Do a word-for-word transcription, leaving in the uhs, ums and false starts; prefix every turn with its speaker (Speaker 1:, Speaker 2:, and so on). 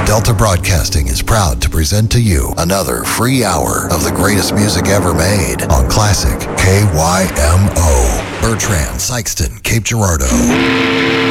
Speaker 1: Delta Broadcasting is proud to present to you another free hour of the greatest music ever made on Classic K Y M O. Bertrand, Sykeston, Cape Girardeau.